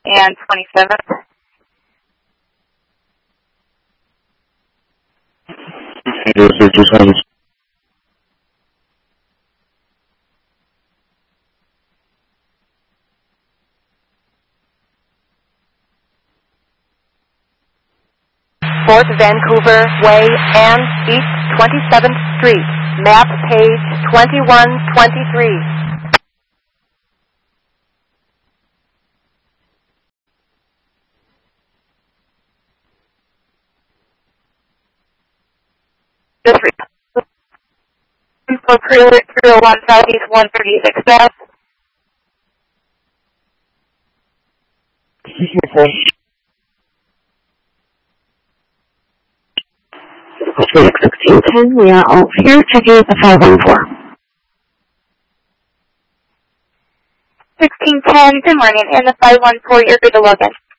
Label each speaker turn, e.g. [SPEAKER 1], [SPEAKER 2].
[SPEAKER 1] and 27th.
[SPEAKER 2] Yes, 627.
[SPEAKER 3] Fort Vancouver Way and East 27th Street, map page 2123.
[SPEAKER 1] This for 301 Southeast 136 South.
[SPEAKER 4] Okay, 1610, we are all here, checking at the 514.
[SPEAKER 1] 1610, good morning, and the 514, you're good to log in.